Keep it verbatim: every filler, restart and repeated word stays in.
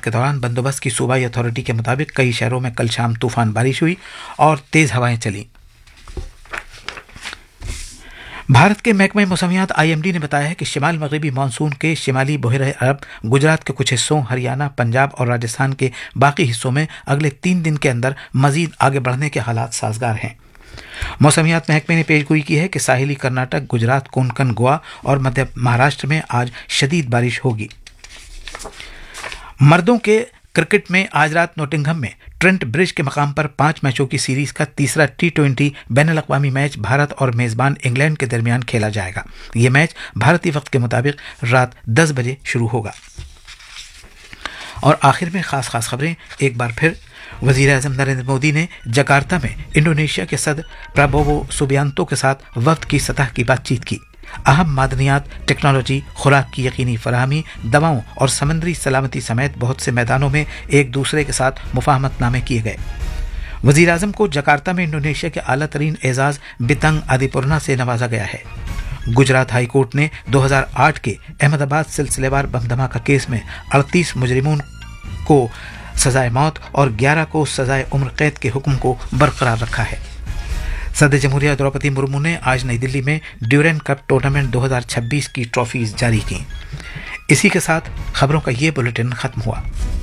के दौरान बंदोबस्त की सूबाई अथॉरिटी के मुताबिक कई शहरों में कल शाम तूफान बारिश हुई और तेज हवाएं चली। भारत के महकमे मौसमियात आई एम डी ने बताया है कि शिमाल मगरबी मानसून के शिमाली बहरे अरब, गुजरात के कुछ हिस्सों, हरियाणा, पंजाब और राजस्थान के बाकी हिस्सों में अगले तीन दिन के अंदर मजीद आगे बढ़ने के हालात साजगार हैं। मौसमियात महकमे ने पेशगोई की है कि साहिली कर्नाटक, गुजरात, कोंकण, गोवा और मध्य महाराष्ट्र में आज शदीद बारिश होगी। मर्दों के क्रिकेट में आज रात नोटिंघम में ट्रेंट ब्रिज के मकाम पर पांच मैचों की सीरीज का तीसरा टी ट्वेंटी बैनुल अक़वामी मैच भारत और मेजबान इंग्लैंड के दरमियान खेला जाएगा। यह मैच भारतीय वक्त के मुताबिक रात दस बजे शुरू होगा। और आखिर में खास खास खबरें एक बार फिर। वज़ीर आज़म नरेंद्र मोदी ने जकार्ता में इंडोनेशिया के सदर प्राबोवो सुबियांतो के साथ वक्त की सतह की बातचीत की। अहम मादनियात, टेक्नोलॉजी, खुराक की यकीनी फराहमी, दवाओं और समंदरी सलामती समेत बहुत से मैदानों में एक दूसरे के साथ मुफाहमतनामे किए गए। वज़ीर आज़म को जकार्ता में इंडोनेशिया के आला तरीन एजाज़ बितंग आदिपुरना से नवाजा गया है। गुजरात हाई कोर्ट ने दो हज़ार आठ के अहमदाबाद सिलसिलेवार बम धमाका केस में अड़तीस मुजरिमों को सजाए मौत और ग्यारह को सजाए उम्र कैद के हुक्म को बरकरार रखा है। सदर जमहूरिया द्रौपदी मुर्मू ने आज नई दिल्ली में ड्यूरेंट कप टूर्नामेंट दो हज़ार छब्बीस की ट्रॉफीज जारी की। इसी के साथ खबरों का ये बुलेटिन खत्म हुआ।